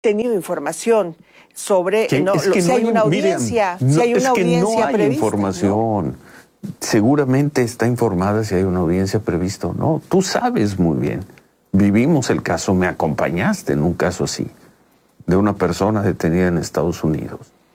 tenido información sobre si hay una audiencia, Miriam, si hay una audiencia no hay prevista, información. ¿No? Seguramente está informada si hay una audiencia prevista o no. Tú sabes muy bien. Vivimos el caso, me acompañaste en un caso así, de una persona detenida en Estados Unidos.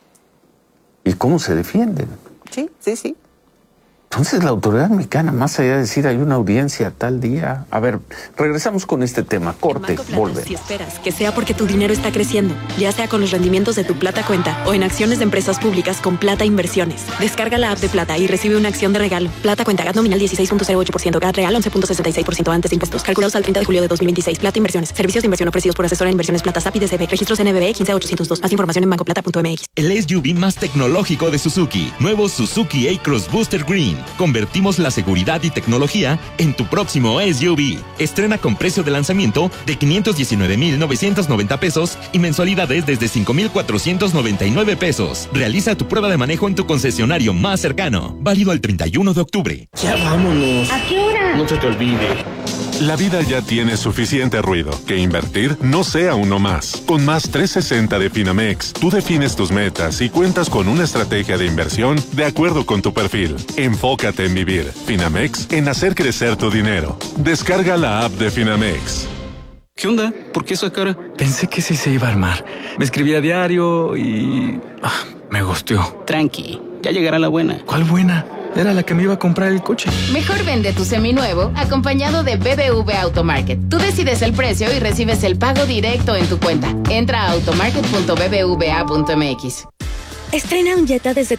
¿Y cómo se defienden? Sí, sí, sí. Entonces la autoridad mexicana, más allá de decir hay una audiencia tal día... A ver, regresamos con este tema. Corte, volvemos. Si esperas que sea porque tu dinero está creciendo, ya sea con los rendimientos de tu Plata Cuenta o en acciones de empresas públicas con Plata Inversiones. Descarga la app de Plata y recibe una acción de regalo. Plata Cuenta, GAT nominal 16.08%, GAT real 11.66% antes de impuestos. Calculados al 30 de julio de 2026. Plata Inversiones. Servicios de inversión ofrecidos por asesora en inversiones Plata SAP y DCB. Registros NBB 15802. Más información en bancoplata.mx. El SUV más tecnológico de Suzuki. Nuevo Suzuki A-Cross Booster Green. Convertimos la seguridad y tecnología en tu próximo SUV. Estrena con precio de lanzamiento de 519,990 pesos y mensualidades desde 5,499 pesos. Realiza tu prueba de manejo en tu concesionario más cercano. Válido el 31 de octubre. Ya vámonos. ¿A qué hora? No se te olvide. La vida ya tiene suficiente ruido. Que invertir no sea uno más. Con Más 360 de Finamex, tú defines tus metas y cuentas con una estrategia de inversión de acuerdo con tu perfil. Enfócate en vivir. Finamex, en hacer crecer tu dinero. Descarga la app de Finamex. ¿Qué onda? ¿Por qué esa cara? Pensé que sí se iba a armar. Me escribía a diario y... me gusteó. Tranqui, ya llegará la buena. ¿Cuál buena? Era la que me iba a comprar el coche. Mejor vende tu seminuevo acompañado de BBVA Automarket. Tú decides el precio y recibes el pago directo en tu cuenta. Entra a automarket.bbva.mx. Estrena un Jetta desde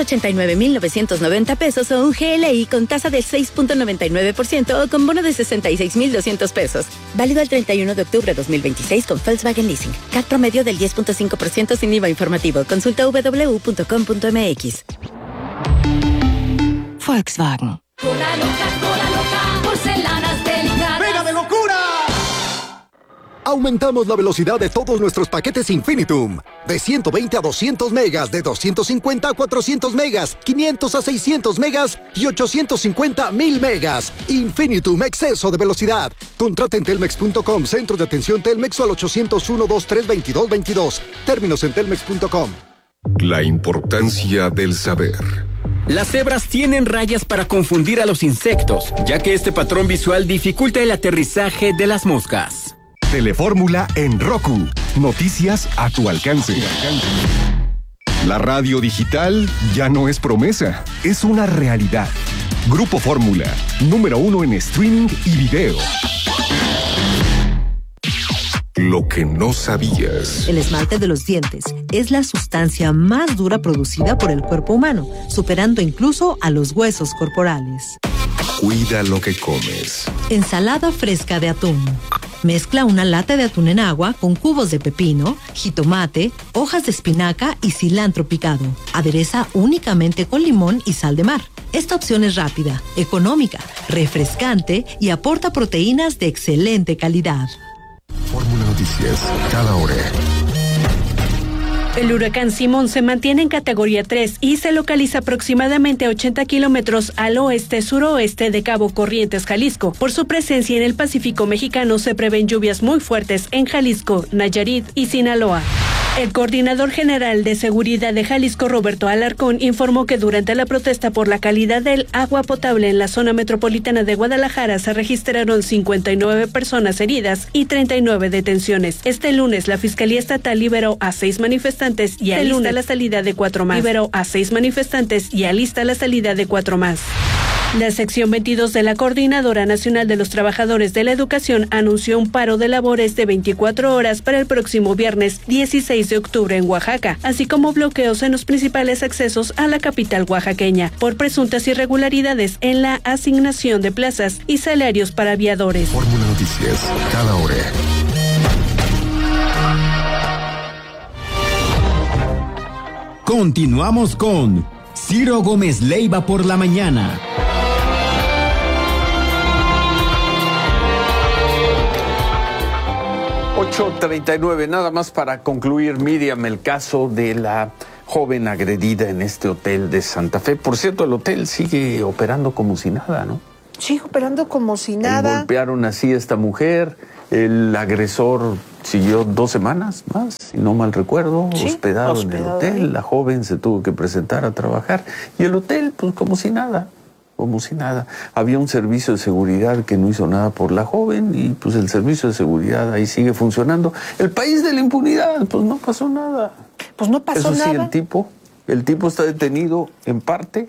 389,990 pesos o un GLI con tasa del 6.99% o con bono de 66,200 pesos. Válido el 31 de octubre de 2026 con Volkswagen Leasing. CAT promedio del 10.5% sin IVA informativo. Consulta www.com.mx. Volkswagen. Cola loca, porcelanas delicadas. ¡Pega de locura! Aumentamos la velocidad de todos nuestros paquetes Infinitum. De 120 a 200 megas, de 250 a 400 megas, 500 a 600 megas y 850 a 1000 megas. Infinitum, exceso de velocidad. Contrata en telmex.com, centro de atención Telmex o al 801-2322-22. Términos en telmex.com. La importancia del saber. Las cebras tienen rayas para confundir a los insectos, ya que este patrón visual dificulta el aterrizaje de las moscas. Telefórmula en Roku. Noticias a tu alcance. La radio digital ya no es promesa, es una realidad. Grupo Fórmula, número 1 en streaming y video. Lo que no sabías. El esmalte de los dientes es la sustancia más dura producida por el cuerpo humano, superando incluso a los huesos corporales. Cuida lo que comes. Ensalada fresca de atún. Mezcla una lata de atún en agua con cubos de pepino, jitomate, hojas de espinaca y cilantro picado. Adereza únicamente con limón y sal de mar. Esta opción es rápida, económica, refrescante y aporta proteínas de excelente calidad. Fórmula Noticias, cada hora. El huracán Simón se mantiene en categoría 3 y se localiza aproximadamente a 80 kilómetros al oeste-suroeste de Cabo Corrientes, Jalisco. Por su presencia en el Pacífico mexicano se prevén lluvias muy fuertes en Jalisco, Nayarit y Sinaloa. El coordinador general de seguridad de Jalisco, Roberto Alarcón, informó que durante la protesta por la calidad del agua potable en la zona metropolitana de Guadalajara se registraron 59 personas heridas y 39 detenciones. Este lunes la Fiscalía Estatal liberó a 6 manifestantes y alista la salida de 4 más. La sección 22 de la Coordinadora Nacional de los Trabajadores de la Educación anunció un paro de labores de 24 horas para el próximo viernes 16 de octubre en Oaxaca, así como bloqueos en los principales accesos a la capital oaxaqueña por presuntas irregularidades en la asignación de plazas y salarios para aviadores. Fórmula Noticias, cada hora. Continuamos con Ciro Gómez Leiva por la mañana. 8:39, nada más para concluir, Miriam, el caso de la joven agredida en este hotel de Santa Fe. Por cierto, el hotel sigue operando como si nada, ¿no? Sí, operando como si nada. Golpearon así a esta mujer, el agresor siguió 2 semanas más, si no mal recuerdo, sí, hospedado en el hotel. Ahí. La joven se tuvo que presentar a trabajar y el hotel, pues como si nada. Había un servicio de seguridad que no hizo nada por la joven y pues el servicio de seguridad ahí sigue funcionando. El país de la impunidad, pues no pasó nada. Pues no pasó nada. Eso sí, el tipo está detenido en parte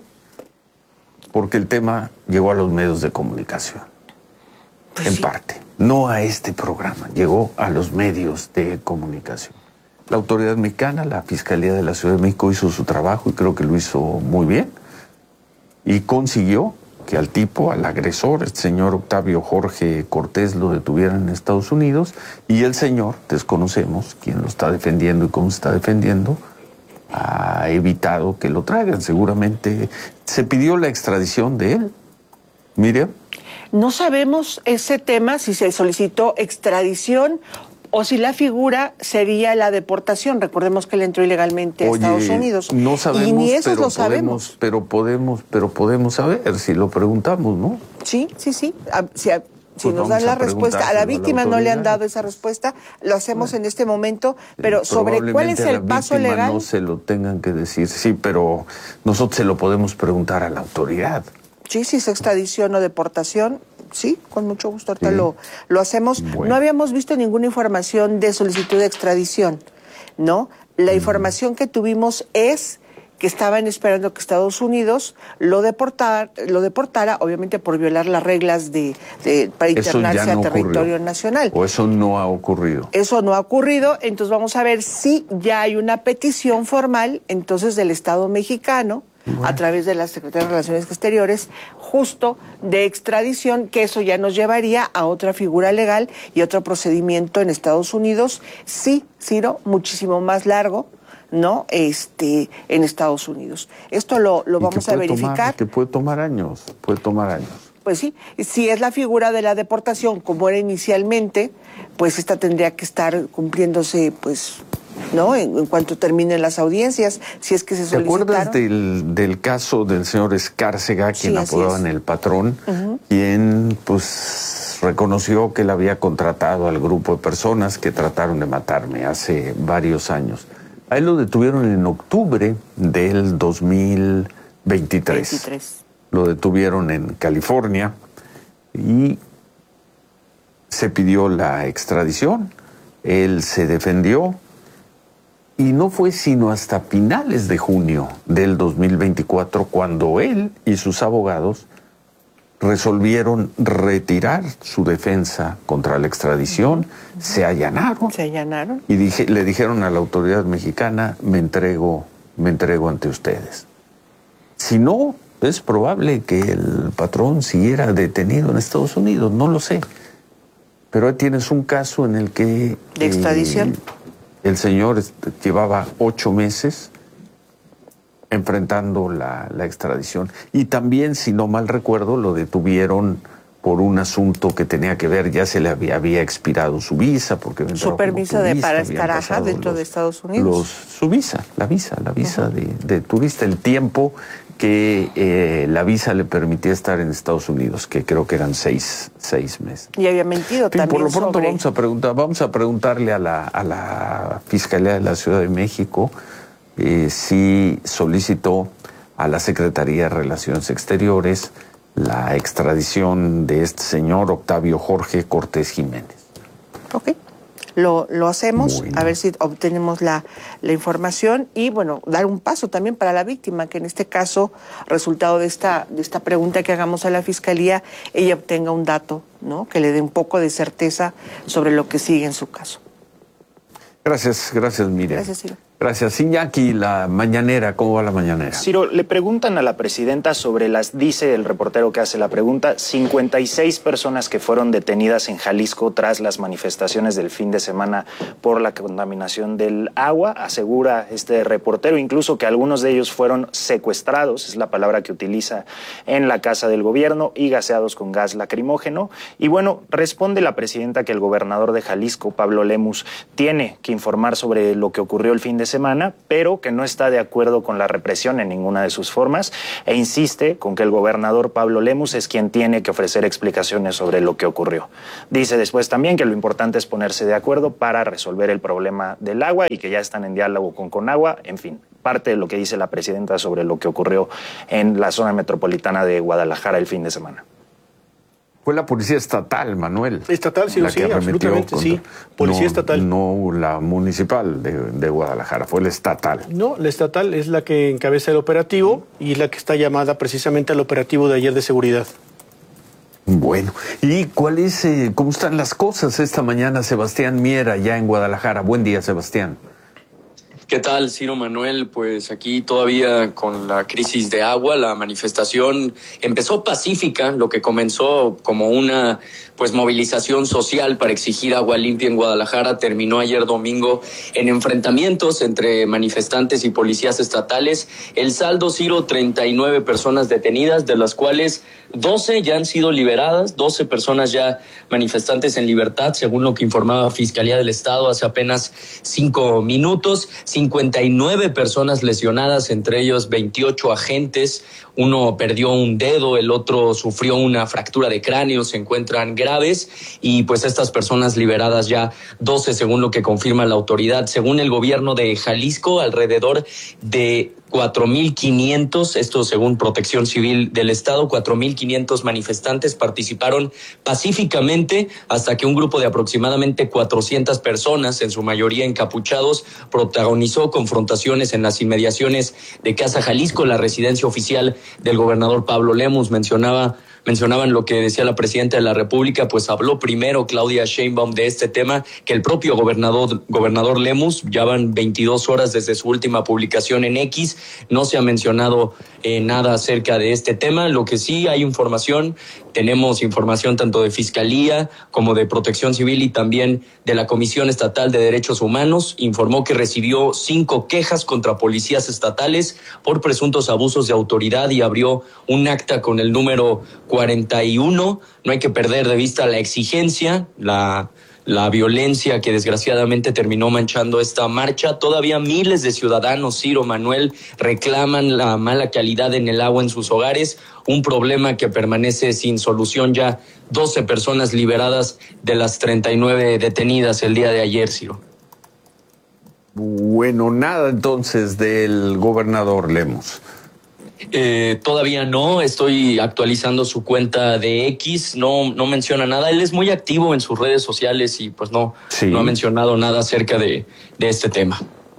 porque el tema llegó a los medios de comunicación. Pues en parte. No a este programa, llegó a los medios de comunicación. La autoridad mexicana, la Fiscalía de la Ciudad de México hizo su trabajo y creo que lo hizo muy bien. Y consiguió que al tipo, al agresor, este señor Octavio Jorge Cortés, lo detuvieran en Estados Unidos y el señor, desconocemos quién lo está defendiendo y cómo se está defendiendo, ha evitado que lo traigan. Seguramente se pidió la extradición de él. Miriam. No sabemos ese tema, si se solicitó extradición o si la figura sería la deportación. Recordemos que él entró ilegalmente a Estados Unidos. No sabemos, y ni eso pero lo sabemos. Pero podemos saber si lo preguntamos, ¿no? Sí. Si pues nos dan la respuesta, a la víctima no le han dado esa respuesta, lo hacemos en este momento, pero sobre cuál es el paso legal. No se lo tengan que decir, sí, pero nosotros se lo podemos preguntar a la autoridad. Sí, si es extradición o deportación, sí, con mucho gusto, ahorita lo hacemos. Bueno. No habíamos visto ninguna información de solicitud de extradición, ¿no? La información que tuvimos es que estaban esperando que Estados Unidos lo deportara, obviamente por violar las reglas para internarse a territorio nacional. ¿O eso no ha ocurrido? Eso no ha ocurrido, entonces vamos a ver si ya hay una petición formal, entonces, del Estado mexicano, a través de la Secretaría de Relaciones Exteriores, justo de extradición, que eso ya nos llevaría a otra figura legal y otro procedimiento en Estados Unidos, sí, Ciro, muchísimo más largo, ¿no? En Estados Unidos. Esto lo vamos a verificar. Que puede tomar años. Pues sí, si es la figura de la deportación como era inicialmente, pues esta tendría que estar cumpliéndose, pues, ¿no? En cuanto terminen las audiencias, si es que se solicitaron. ¿Te acuerdas del caso del señor Escárcega, quien apodaban el patrón, quien pues reconoció que él había contratado al grupo de personas que trataron de matarme hace varios años? A él lo detuvieron en octubre del 2023. Lo detuvieron en California y se pidió la extradición. Él se defendió y no fue sino hasta finales de junio del 2024 cuando él y sus abogados resolvieron retirar su defensa contra la extradición, se allanaron. Y le dijeron a la autoridad mexicana, me entrego ante ustedes. Si no, es probable que el patrón siguiera detenido en Estados Unidos, no lo sé. Pero ahí tienes un caso en el que... ¿De extradición? El señor llevaba 8 meses enfrentando la extradición. Y también, si no mal recuerdo, lo detuvieron por un asunto que tenía que ver, ya se le había expirado su visa, porque su permiso para estar dentro de Estados Unidos. Su visa, la visa de turista, el tiempo que la visa le permitía estar en Estados Unidos, que creo que eran 6 meses. Y había mentido también. Por lo pronto vamos a preguntarle a la Fiscalía de la Ciudad de México si solicitó a la Secretaría de Relaciones Exteriores la extradición de este señor Octavio Jorge Cortés Jiménez. Ok, lo hacemos, a ver si obtenemos la información y, bueno, dar un paso también para la víctima, que en este caso, resultado de esta pregunta que hagamos a la Fiscalía, ella obtenga un dato, ¿no?, que le dé un poco de certeza sobre lo que sigue en su caso. Gracias, Miriam. Gracias, Ciro. Gracias. Iñaki, la mañanera, ¿cómo va la mañanera? Ciro, le preguntan a la presidenta sobre dice el reportero que hace la pregunta, 56 personas que fueron detenidas en Jalisco tras las manifestaciones del fin de semana por la contaminación del agua. Asegura este reportero incluso que algunos de ellos fueron secuestrados, es la palabra que utiliza, en la casa del gobierno y gaseados con gas lacrimógeno. Y bueno, responde la presidenta que el gobernador de Jalisco, Pablo Lemus, tiene que informar sobre lo que ocurrió el fin de semana, pero que no está de acuerdo con la represión en ninguna de sus formas e insiste con que el gobernador Pablo Lemus es quien tiene que ofrecer explicaciones sobre lo que ocurrió. Dice después también que lo importante es ponerse de acuerdo para resolver el problema del agua y que ya están en diálogo con Conagua, en fin. Parte de lo que dice la presidenta sobre lo que ocurrió en la zona metropolitana de Guadalajara el fin de semana. Fue la policía estatal, Manuel. Estatal, sí, absolutamente, sí. Policía estatal. No la municipal de Guadalajara, fue la estatal. No, la estatal es la que encabeza el operativo y es la que está llamada precisamente al operativo de ayer de seguridad. Bueno, ¿y cómo están las cosas esta mañana, Sebastián Miera, ya en Guadalajara? Buen día, Sebastián. ¿Qué tal, Ciro Manuel? Pues aquí todavía con la crisis de agua, la manifestación empezó pacífica, lo que comenzó como una movilización social para exigir agua limpia en Guadalajara, terminó ayer domingo en enfrentamientos entre manifestantes y policías estatales. El saldo, Ciro, 39 personas detenidas, de las cuales 12 ya han sido liberadas, 12 personas ya manifestantes en libertad, según lo que informaba Fiscalía del Estado hace apenas 5 minutos. 59 personas lesionadas, entre ellos 28 agentes. Uno perdió un dedo, el otro sufrió una fractura de cráneo, se encuentran graves y pues estas personas liberadas ya 12, según lo que confirma la autoridad. Según el gobierno de Jalisco, alrededor de 4,500, esto según Protección Civil del Estado, 4,500 manifestantes participaron pacíficamente hasta que un grupo de aproximadamente 400 personas, en su mayoría encapuchados, protagonizó confrontaciones en las inmediaciones de Casa Jalisco, la residencia oficial del gobernador Pablo Lemus. Mencionaban lo que decía la presidenta de la República, pues habló primero Claudia Sheinbaum de este tema que el propio gobernador Lemus. Ya van 22 horas desde su última publicación en X, no se ha mencionado nada acerca de este tema. Lo que sí hay información, tenemos información tanto de Fiscalía como de Protección Civil y también de la Comisión Estatal de Derechos Humanos. Informó que recibió 5 quejas contra policías estatales por presuntos abusos de autoridad y abrió un acta con el número 41. No hay que perder de vista la exigencia, la violencia que desgraciadamente terminó manchando esta marcha. Todavía miles de ciudadanos, Ciro Manuel, reclaman la mala calidad en el agua en sus hogares, un problema que permanece sin solución. Ya 12 personas liberadas de las 39 detenidas el día de ayer, Ciro. Bueno, nada entonces del gobernador Lemus. Todavía no, estoy actualizando su cuenta de X, no menciona nada. Él es muy activo en sus redes sociales y pues no ha mencionado nada acerca de este tema.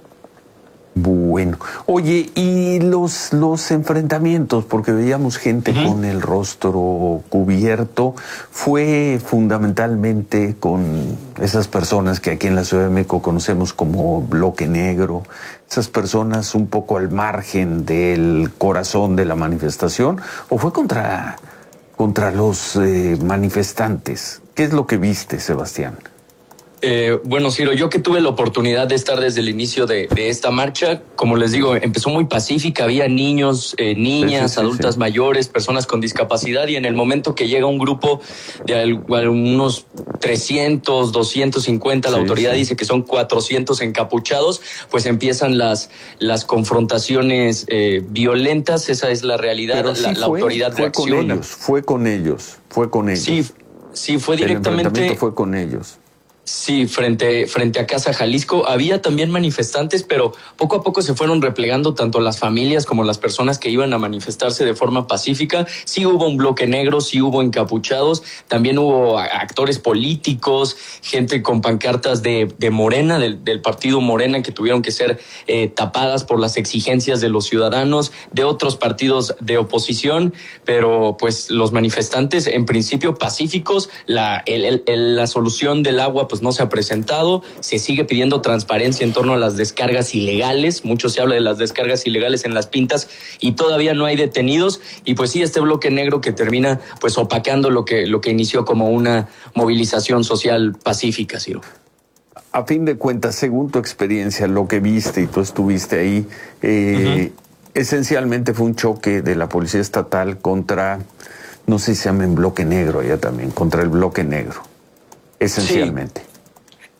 Bueno, oye, y los enfrentamientos, porque veíamos gente con el rostro cubierto, fue fundamentalmente con esas personas que aquí en la Ciudad de México conocemos como bloque negro, esas personas un poco al margen del corazón de la manifestación, o fue contra los manifestantes. ¿Qué es lo que viste, Sebastián? Bueno, Ciro, yo que tuve la oportunidad de estar desde el inicio de esta marcha, como les digo, empezó muy pacífica, había niños, niñas, adultas mayores, personas con discapacidad, y en el momento que llega un grupo de unos 300, 250, la autoridad dice que son 400 encapuchados, pues empiezan las confrontaciones violentas. Esa es la realidad. Pero la autoridad reacciona. Fue con ellos. Sí, fue directamente. El enfrentamiento fue con ellos. Sí, frente a Casa Jalisco había también manifestantes, pero poco a poco se fueron replegando tanto las familias como las personas que iban a manifestarse de forma pacífica. Sí hubo un bloque negro, sí hubo encapuchados, también hubo actores políticos, gente con pancartas de Morena, del partido Morena, que tuvieron que ser tapadas por las exigencias de los ciudadanos, de otros partidos de oposición, pero pues los manifestantes en principio pacíficos. La solución del agua pues no se ha presentado, se sigue pidiendo transparencia en torno a las descargas ilegales, mucho se habla de las descargas ilegales en las pintas y todavía no hay detenidos, y pues sí, este bloque negro que termina pues opacando lo que inició como una movilización social pacífica, Ciro. A fin de cuentas, según tu experiencia, lo que viste y tú estuviste ahí, esencialmente fue un choque de la policía estatal contra, no sé si se llama en bloque negro allá también, contra el bloque negro. Esencialmente.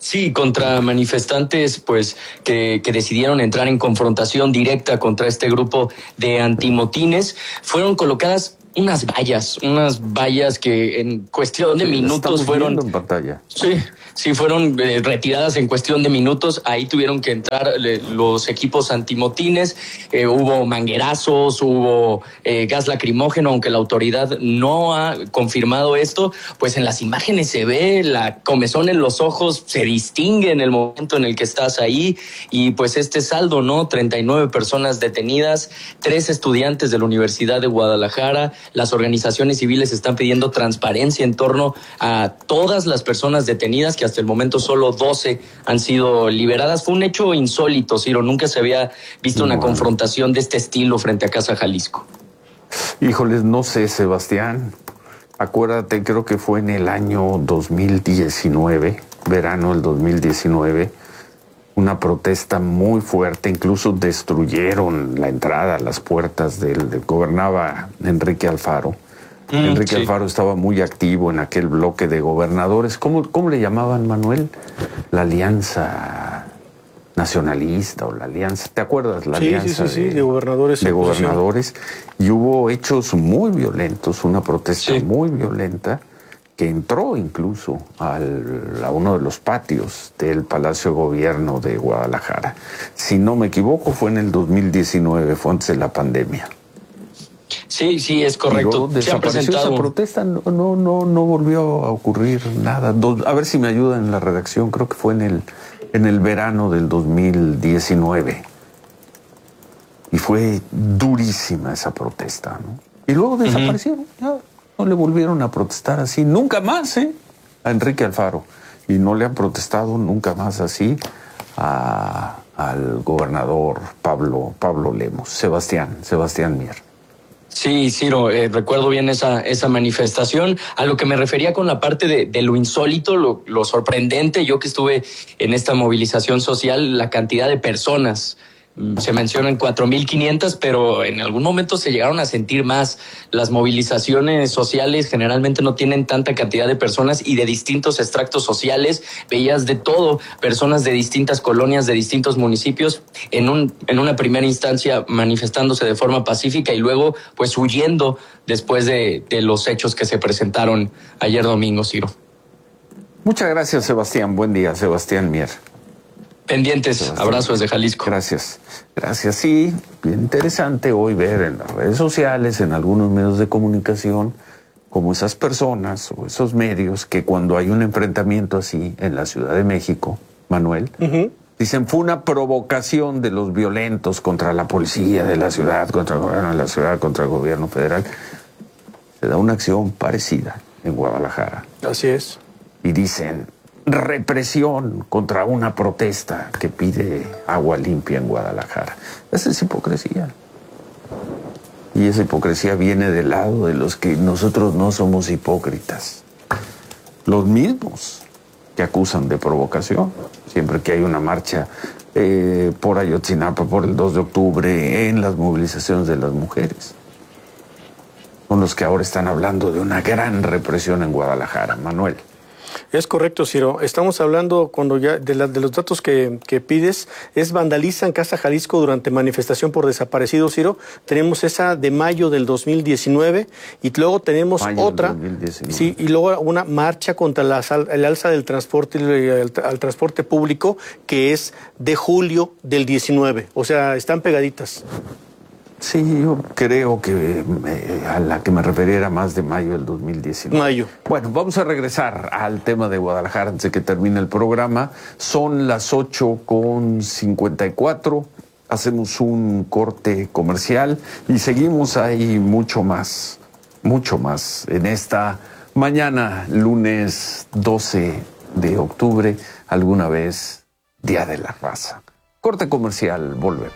Sí, contra manifestantes pues que decidieron entrar en confrontación directa contra este grupo de antimotines. Fueron colocadas unas vallas que en cuestión de minutos fueron en pantalla. Sí, fueron retiradas en cuestión de minutos. Ahí tuvieron que entrar los equipos antimotines. Hubo manguerazos, hubo gas lacrimógeno, aunque la autoridad no ha confirmado esto. Pues en las imágenes se ve la comezón en los ojos, se distingue en el momento en el que estás ahí. Y pues este saldo, ¿no? 39 personas detenidas, 3 estudiantes de la Universidad de Guadalajara. Las organizaciones civiles están pidiendo transparencia en torno a todas las personas detenidas, que hasta el momento solo 12 han sido liberadas. Fue un hecho insólito, Ciro. Nunca se había visto una confrontación de este estilo frente a Casa Jalisco. Híjoles, no sé, Sebastián. Acuérdate, creo que fue en el año 2019, verano del 2019, una protesta muy fuerte. Incluso destruyeron la entrada, las puertas gobernaba Enrique Alfaro. Enrique Alfaro estaba muy activo en aquel bloque de gobernadores. ¿Cómo le llamaban, Manuel? La Alianza Nacionalista o la Alianza, ¿te acuerdas? La Alianza de gobernadores. De gobernadores. Y hubo hechos muy violentos, una protesta muy violenta que entró incluso a uno de los patios del Palacio de Gobierno de Guadalajara. Si no me equivoco, fue en el 2019, fue antes de la pandemia. Sí, es correcto. Desapareció esa protesta, no volvió a ocurrir nada. A ver si me ayudan en la redacción, creo que fue en el verano del 2019. Y fue durísima esa protesta, ¿no? Y luego desaparecieron, ya no le volvieron a protestar así, nunca más, a Enrique Alfaro. Y no le han protestado nunca más así al gobernador Pablo Lemos, Sebastián Mier. Sí, Ciro, recuerdo bien esa manifestación. A lo que me refería con la parte de lo insólito, lo sorprendente, yo que estuve en esta movilización social, la cantidad de personas. Se mencionan 4,500, pero en algún momento se llegaron a sentir más. Las movilizaciones sociales generalmente no tienen tanta cantidad de personas y de distintos extractos sociales. Veías de todo, personas de distintas colonias, de distintos municipios, en una primera instancia manifestándose de forma pacífica y luego pues huyendo después de los hechos que se presentaron ayer domingo, Ciro. Muchas gracias, Sebastián. Buen día, Sebastián Mier. Pendientes, abrazos desde Jalisco. Gracias. Sí, bien interesante hoy ver en las redes sociales, en algunos medios de comunicación, como esas personas o esos medios que cuando hay un enfrentamiento así en la Ciudad de México, Manuel, dicen fue una provocación de los violentos contra la policía de la ciudad, contra el gobierno de la ciudad, contra el gobierno federal. Se da una acción parecida en Guadalajara. Así es. Y dicen represión contra una protesta que pide agua limpia en Guadalajara. Esa es hipocresía. Y esa hipocresía viene del lado de los que nosotros no somos hipócritas. Los mismos que acusan de provocación. Siempre que hay una marcha por Ayotzinapa, por el 2 de octubre, en las movilizaciones de las mujeres. Son los que ahora están hablando de una gran represión en Guadalajara. Manuel. Es correcto, Ciro. Estamos hablando cuando ya de los datos que pides, vandalizan Casa Jalisco durante manifestación por desaparecidos, Ciro. Tenemos esa de mayo del 2019 y luego tenemos otra, sí, y luego una marcha contra el alza del transporte al transporte público que es de julio del 19. O sea, están pegaditas. Sí, yo creo que a la que me refería era más de mayo del 2019. Mayo. Bueno, vamos a regresar al tema de Guadalajara antes de que termine el programa. Son las 8:54. Hacemos un corte comercial y seguimos ahí mucho más en esta mañana, lunes 12 de octubre, alguna vez Día de la Raza. Corte comercial, volvemos.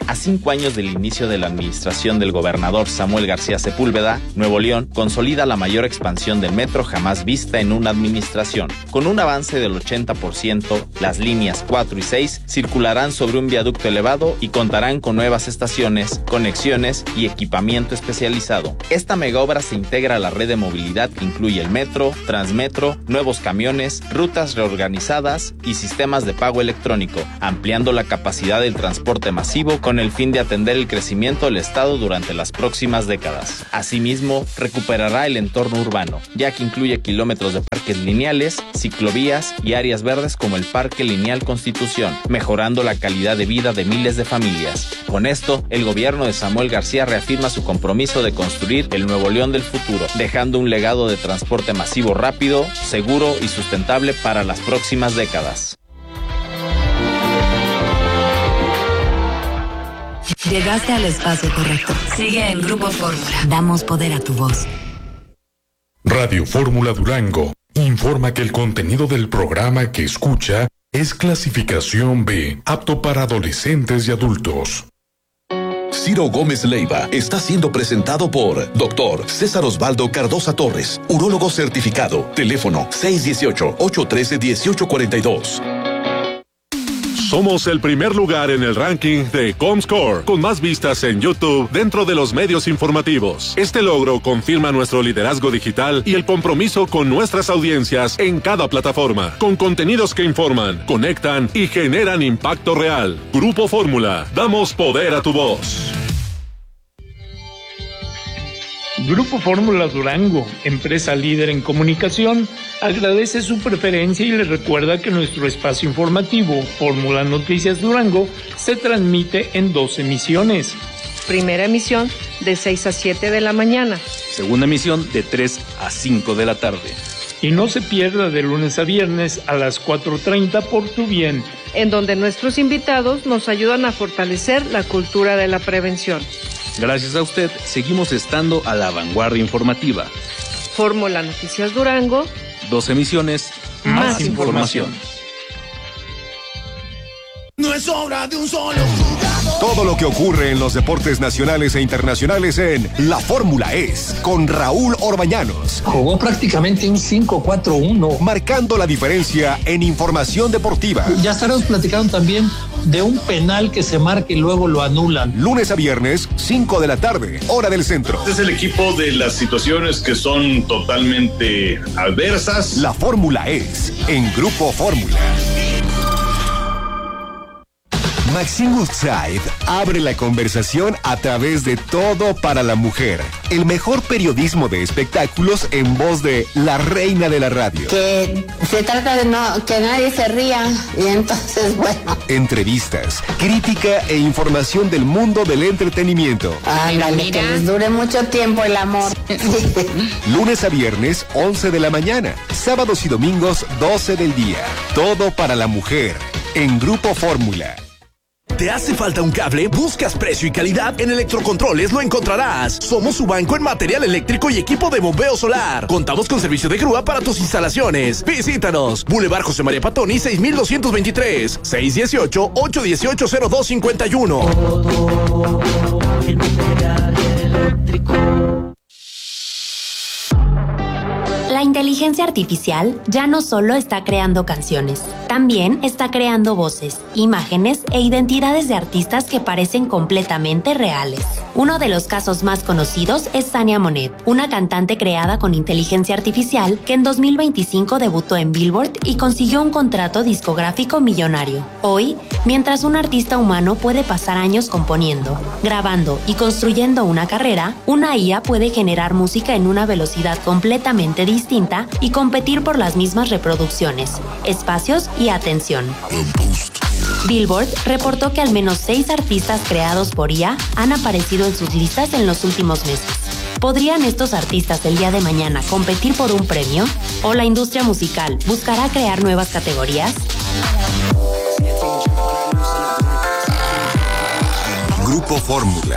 A 5 años del inicio de la administración del gobernador Samuel García Sepúlveda, Nuevo León consolida la mayor expansión del metro jamás vista en una administración. Con un avance del 80%, las líneas 4 y 6 circularán sobre un viaducto elevado y contarán con nuevas estaciones, conexiones y equipamiento especializado. Esta megaobra se integra a la red de movilidad que incluye el metro, Transmetro, nuevos camiones, rutas reorganizadas y sistemas de pago electrónico, ampliando la capacidad del transporte masivo con el fin de atender el crecimiento del Estado durante las próximas décadas. Asimismo, recuperará el entorno urbano, ya que incluye kilómetros de parques lineales, ciclovías y áreas verdes como el Parque Lineal Constitución, mejorando la calidad de vida de miles de familias. Con esto, el gobierno de Samuel García reafirma su compromiso de construir el Nuevo León del futuro, dejando un legado de transporte masivo rápido, seguro y sustentable para las próximas décadas. Llegaste al espacio correcto. Sigue en Grupo Fórmula. Damos poder a tu voz. Radio Fórmula Durango informa que el contenido del programa que escucha es clasificación B, apto para adolescentes y adultos. Ciro Gómez Leiva está siendo presentado por Dr. César Osvaldo Cardosa Torres, urólogo certificado. Teléfono 618-813-1842. Somos el primer lugar en el ranking de Comscore, con más vistas en YouTube dentro de los medios informativos. Este logro confirma nuestro liderazgo digital y el compromiso con nuestras audiencias en cada plataforma, con contenidos que informan, conectan y generan impacto real. Grupo Fórmula, damos poder a tu voz. Grupo Fórmula Durango, empresa líder en comunicación, agradece su preferencia y le recuerda que nuestro espacio informativo, Fórmula Noticias Durango, se transmite en 2 emisiones. Primera emisión de 6 a 7 de la mañana. Segunda emisión de 3 a 5 de la tarde. Y no se pierda de lunes a viernes a las 4:30 por Tu Bien, en donde nuestros invitados nos ayudan a fortalecer la cultura de la prevención. Gracias a usted, seguimos estando a la vanguardia informativa. Fórmula Noticias Durango. 2 emisiones, más información. No es obra de un solo jugador. Todo lo que ocurre en los deportes nacionales e internacionales en La Fórmula es con Raúl Orbañanos. Jugó prácticamente un 5-4-1. Marcando la diferencia en información deportiva. Ya estaremos platicando también de un penal que se marca y luego lo anulan. Lunes a viernes, 5 de la tarde, hora del centro. Este es el equipo de las situaciones que son totalmente adversas. La Fórmula es en Grupo Fórmula. Maxine Woodside abre la conversación a través de Todo para la Mujer, el mejor periodismo de espectáculos en voz de la reina de la radio. Que se trata de que nadie se ría y entonces, bueno. Entrevistas, crítica e información del mundo del entretenimiento. Ándale, que les dure mucho tiempo el amor. Lunes a viernes, 11 de la mañana. Sábados y domingos, 12 del día. Todo para la Mujer, en Grupo Fórmula. ¿Te hace falta un cable? ¿Buscas precio y calidad? En Electrocontroles lo encontrarás. Somos su banco en material eléctrico y equipo de bombeo solar. Contamos con servicio de grúa para tus instalaciones. Visítanos. Boulevard José María Patoni, 6223. 618-818-0251. La inteligencia artificial ya no solo está creando canciones, también está creando voces, imágenes e identidades de artistas que parecen completamente reales. Uno de los casos más conocidos es Tania Monet, una cantante creada con inteligencia artificial que en 2025 debutó en Billboard y consiguió un contrato discográfico millonario. Hoy, mientras un artista humano puede pasar años componiendo, grabando y construyendo una carrera, una IA puede generar música en una velocidad completamente distinta y competir por las mismas reproducciones, espacios y atención. Billboard reportó que al menos 6 artistas creados por IA han aparecido en sus listas en los últimos meses. ¿Podrían estos artistas el día de mañana competir por un premio? ¿O la industria musical buscará crear nuevas categorías? Grupo Fórmula.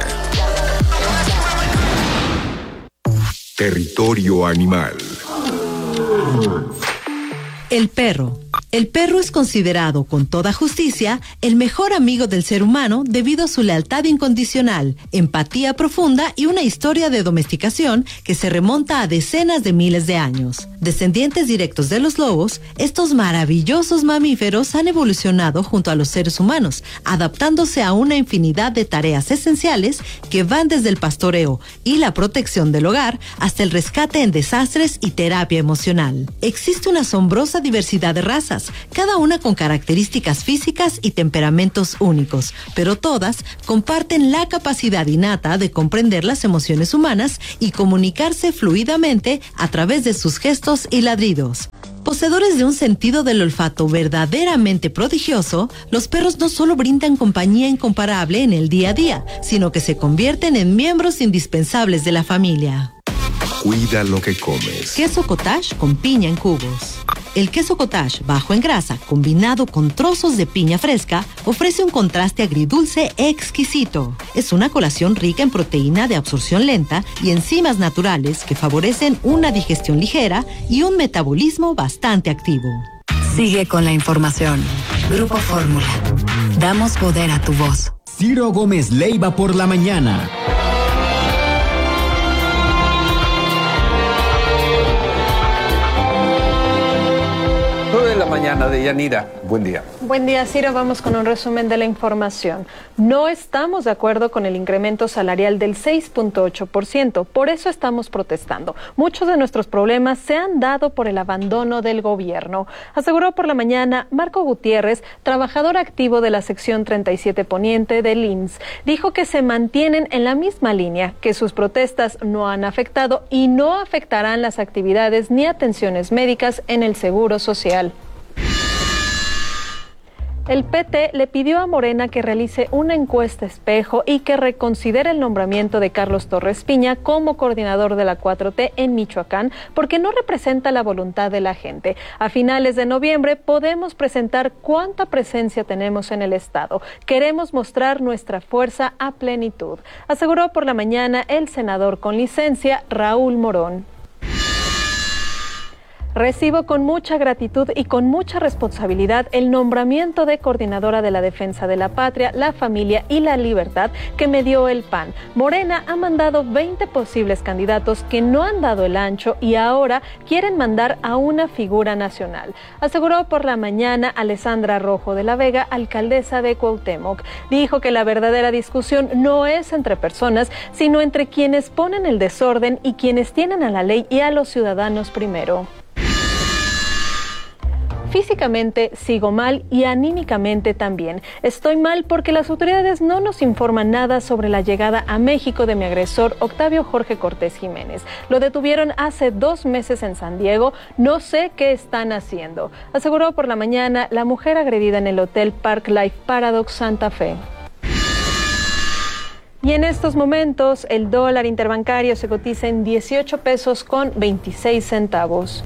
Territorio animal. El perro El perro es considerado, con toda justicia, el mejor amigo del ser humano debido a su lealtad incondicional, empatía profunda y una historia de domesticación que se remonta a decenas de miles de años. Descendientes directos de los lobos, estos maravillosos mamíferos han evolucionado junto a los seres humanos, adaptándose a una infinidad de tareas esenciales que van desde el pastoreo y la protección del hogar hasta el rescate en desastres y terapia emocional. Existe una asombrosa diversidad de razas, cada una con características físicas y temperamentos únicos, pero todas comparten la capacidad innata de comprender las emociones humanas y comunicarse fluidamente a través de sus gestos y ladridos. Poseedores de un sentido del olfato verdaderamente prodigioso, los perros no solo brindan compañía incomparable en el día a día, sino que se convierten en miembros indispensables de la familia. Cuida lo que comes. Queso cottage con piña en cubos. El queso cottage bajo en grasa, combinado con trozos de piña fresca, ofrece un contraste agridulce exquisito. Es una colación rica en proteína de absorción lenta y enzimas naturales que favorecen una digestión ligera y un metabolismo bastante activo. Sigue con la información. Grupo Fórmula. Damos poder a tu voz. Ciro Gómez Leiva por la mañana. 9 de la mañana de Yanira. Buen día. Buen día, Ciro. Vamos con un resumen de la información. No estamos de acuerdo con el incremento salarial del 6.8%. Por eso estamos protestando. Muchos de nuestros problemas se han dado por el abandono del gobierno, aseguró por la mañana Marco Gutiérrez, trabajador activo de la sección 37 Poniente del IMSS. Dijo que se mantienen en la misma línea, que sus protestas no han afectado y no afectarán las actividades ni atenciones médicas en el Seguro Social. El PT le pidió a Morena que realice una encuesta espejo y que reconsidere el nombramiento de Carlos Torres Piña como coordinador de la 4T en Michoacán, porque no representa la voluntad de la gente. A finales de noviembre podemos presentar cuánta presencia tenemos en el estado. Queremos mostrar nuestra fuerza a plenitud, aseguró por la mañana el senador con licencia Raúl Morón. Recibo con mucha gratitud y con mucha responsabilidad el nombramiento de coordinadora de la defensa de la patria, la familia y la libertad que me dio el PAN. Morena ha mandado 20 posibles candidatos que no han dado el ancho y ahora quieren mandar a una figura nacional, aseguró por la mañana Alessandra Rojo de la Vega, alcaldesa de Cuauhtémoc. Dijo que la verdadera discusión no es entre personas, sino entre quienes ponen el desorden y quienes tienen a la ley y a los ciudadanos primero. Físicamente sigo mal y anímicamente también. Estoy mal porque las autoridades no nos informan nada sobre la llegada a México de mi agresor Octavio Jorge Cortés Jiménez. Lo detuvieron hace 2 meses en San Diego. No sé qué están haciendo, aseguró por la mañana la mujer agredida en el Hotel Park Life Paradox Santa Fe. Y en estos momentos el dólar interbancario se cotiza en 18 pesos con 26 centavos.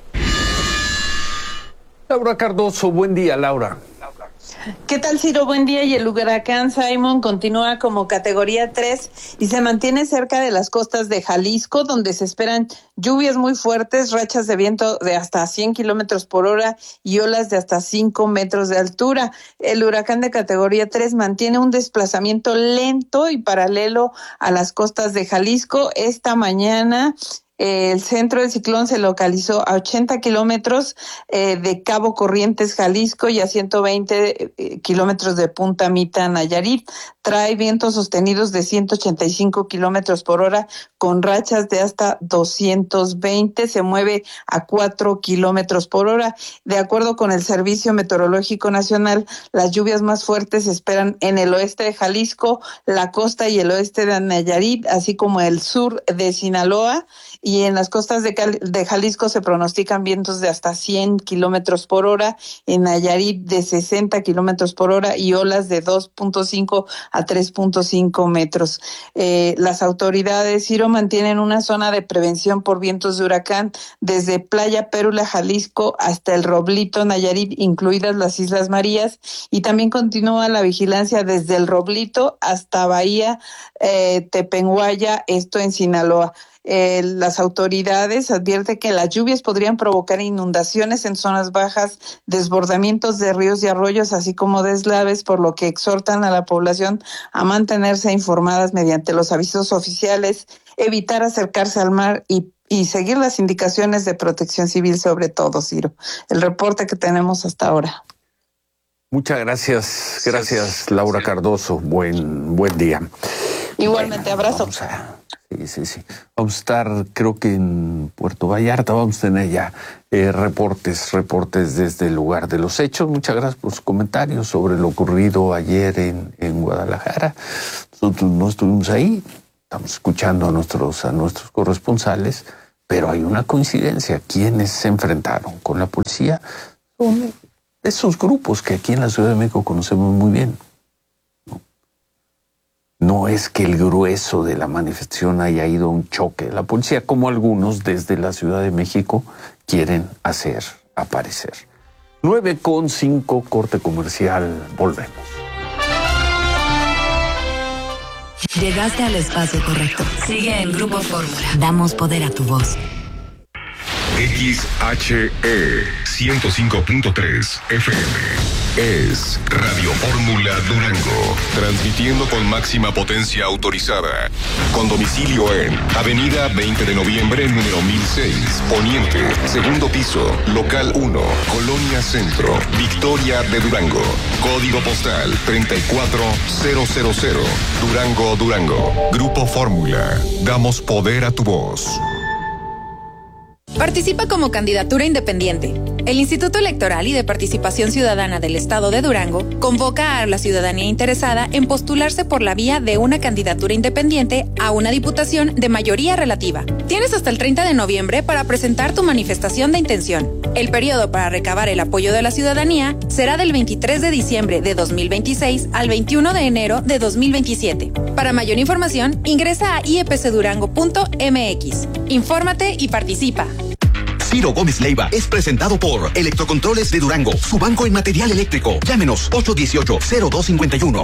Laura Cardoso, buen día, Laura. ¿Qué tal, Ciro? Buen día. Y el huracán Simon continúa como categoría 3 y se mantiene cerca de las costas de Jalisco, donde se esperan lluvias muy fuertes, rachas de viento de hasta 100 kilómetros por hora y olas de hasta 5 metros de altura. El huracán de categoría 3 mantiene un desplazamiento lento y paralelo a las costas de Jalisco. Esta mañana el centro del ciclón se localizó a 80 kilómetros de Cabo Corrientes, Jalisco, y a 120 kilómetros de Punta Mita, Nayarit. Trae vientos sostenidos de 185 kilómetros por hora con rachas de hasta 220. Se mueve a 4 kilómetros por hora. De acuerdo con el Servicio Meteorológico Nacional, las lluvias más fuertes se esperan en el oeste de Jalisco, la costa y el oeste de Nayarit, así como el sur de Sinaloa. Y en las costas de Jalisco se pronostican vientos de hasta 100 kilómetros por hora, en Nayarit de 60 kilómetros por hora y olas de 2.5 a 3.5 metros. Las autoridades, Ciro, mantienen una zona de prevención por vientos de huracán desde Playa Pérula, Jalisco, hasta el Roblito, Nayarit, incluidas las Islas Marías, y también continúa la vigilancia desde el Roblito hasta Bahía Tepenguaya, esto en Sinaloa. las autoridades advierten que las lluvias podrían provocar inundaciones en zonas bajas, desbordamientos de ríos y arroyos, así como deslaves, por lo que exhortan a la población a mantenerse informadas mediante los avisos oficiales, evitar acercarse al mar y seguir las indicaciones de Protección Civil, sobre todo, Ciro. El reporte que tenemos hasta ahora. Muchas gracias Laura Cardoso. Buen día. Igualmente, abrazo. Sí. Vamos a estar, creo que en Puerto Vallarta, vamos a tener ya reportes desde el lugar de los hechos. Muchas gracias por sus comentarios sobre lo ocurrido ayer en Guadalajara. Nosotros no estuvimos ahí, estamos escuchando a nuestros corresponsales, pero hay una coincidencia. Quienes se enfrentaron con la policía son esos grupos que aquí en la Ciudad de México conocemos muy bien. No es que el grueso de la manifestación haya ido a un choque de la policía, como algunos desde la Ciudad de México quieren hacer aparecer. 9:05, corte comercial, volvemos. Llegaste al espacio correcto. Sigue en Grupo Fórmula. Damos poder a tu voz. XHE 105.3 FM. Es Radio Fórmula Durango, transmitiendo con máxima potencia autorizada, con domicilio en Avenida 20 de Noviembre, número 1006, Poniente, segundo piso, local 1, Colonia Centro, Victoria de Durango, código postal 34000, Durango, Durango. Grupo Fórmula, damos poder a tu voz. Participa como candidatura independiente. El Instituto Electoral y de Participación Ciudadana del Estado de Durango convoca a la ciudadanía interesada en postularse por la vía de una candidatura independiente a una diputación de mayoría relativa. Tienes hasta el 30 de noviembre para presentar tu manifestación de intención. El periodo para recabar el apoyo de la ciudadanía será del 23 de diciembre de 2026 al 21 de enero de 2027. Para mayor información, ingresa a iepcdurango.mx. Infórmate y participa. Ciro Gómez Leiva es presentado por Electrocontroles de Durango, su banco en material eléctrico. Llámenos 818-0251.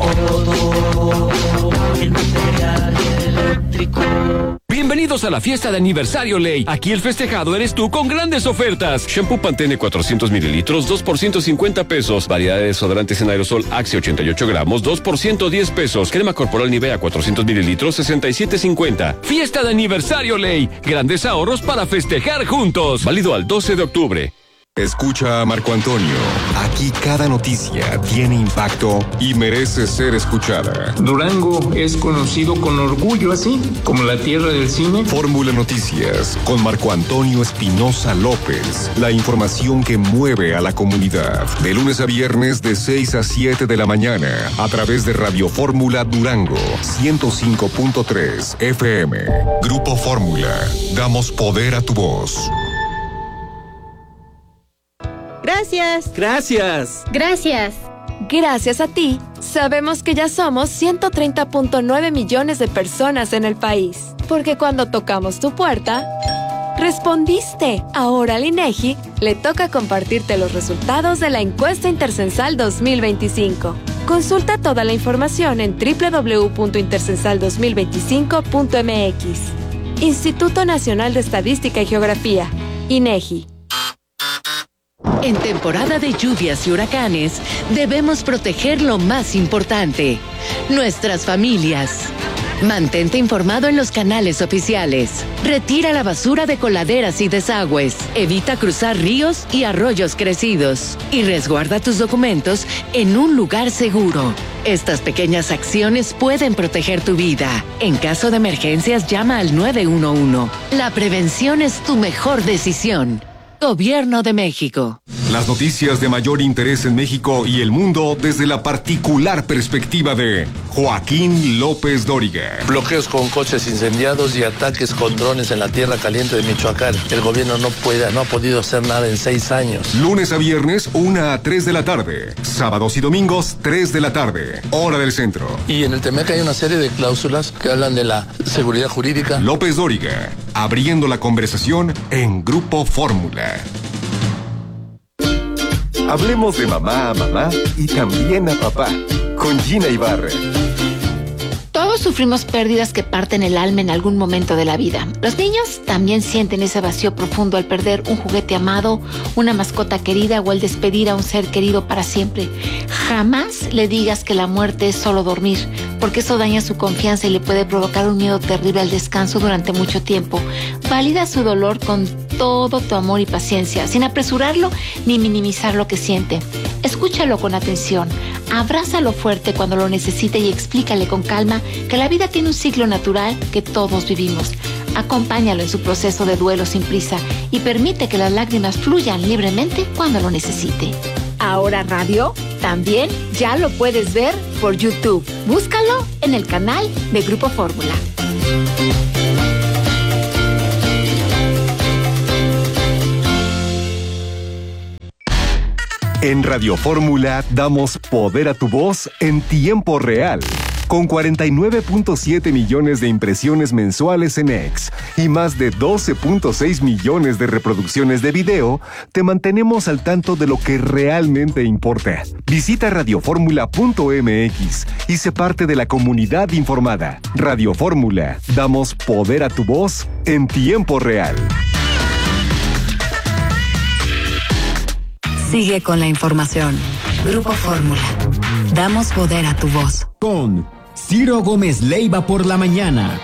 Bienvenidos a la fiesta de aniversario Ley. Aquí el festejado eres tú con grandes ofertas. Shampoo Pantene 400 mililitros, 2 por 150 pesos. Variedad de desodorantes en aerosol Axe 88 gramos, 2 por 110 pesos. Crema corporal Nivea 400 mililitros, 67.50. Fiesta de aniversario Ley. Grandes ahorros para festejar juntos. Válido al 12 de octubre. Escucha a Marco Antonio. Aquí cada noticia tiene impacto y merece ser escuchada. Durango es conocido con orgullo así, como la tierra del cine. Fórmula Noticias con Marco Antonio Espinosa López. La información que mueve a la comunidad. De lunes a viernes de 6 a 7 de la mañana a través de Radio Fórmula Durango 105.3 FM. Grupo Fórmula. Damos poder a tu voz. Gracias. Gracias. Gracias. Gracias a ti, sabemos que ya somos 130.9 millones de personas en el país. Porque cuando tocamos tu puerta, respondiste. Ahora al INEGI le toca compartirte los resultados de la encuesta Intercensal 2025. Consulta toda la información en www.intercensal2025.mx. Instituto Nacional de Estadística y Geografía, INEGI. En temporada de lluvias y huracanes, debemos proteger lo más importante, nuestras familias. Mantente informado en los canales oficiales. Retira la basura de coladeras y desagües. Evita cruzar ríos y arroyos crecidos. Y resguarda tus documentos en un lugar seguro. Estas pequeñas acciones pueden proteger tu vida. En caso de emergencias, llama al 911. La prevención es tu mejor decisión. Gobierno de México. Las noticias de mayor interés en México y el mundo desde la particular perspectiva de Joaquín López Dóriga. Bloqueos con coches incendiados y ataques con drones en la tierra caliente de Michoacán. El gobierno no ha podido hacer nada en 6 años. Lunes a viernes, 1 a 3 de la tarde. Sábados y domingos, 3 de la tarde. Hora del centro. Y en el TEMEC hay una serie de cláusulas que hablan de la seguridad jurídica. López Dóriga, abriendo la conversación en Grupo Fórmula. Hablemos de mamá a mamá y también a papá, con Gina Ibarra. Todo Todos sufrimos pérdidas que parten el alma en algún momento de la vida. Los niños también sienten ese vacío profundo al perder un juguete amado, una mascota querida o al despedir a un ser querido para siempre. Jamás le digas que la muerte es solo dormir, porque eso daña su confianza y le puede provocar un miedo terrible al descanso durante mucho tiempo. Valida su dolor con todo tu amor y paciencia, sin apresurarlo ni minimizar lo que siente. Escúchalo con atención, abrázalo fuerte cuando lo necesite y explícale con calma que la vida tiene un ciclo natural que todos vivimos. Acompáñalo en su proceso de duelo sin prisa y permite que las lágrimas fluyan libremente cuando lo necesite. Ahora Radio también ya lo puedes ver por YouTube. Búscalo en el canal de Grupo Fórmula. En Radio Fórmula damos poder a tu voz en tiempo real. Con 49.7 millones de impresiones mensuales en X y más de 12.6 millones de reproducciones de video, te mantenemos al tanto de lo que realmente importa. Visita radioformula.mx y sé parte de la comunidad informada. Radio Fórmula, damos poder a tu voz en tiempo real. Sigue con la información. Grupo Fórmula. Damos poder a tu voz. Con Ciro Gómez Leiva por la mañana.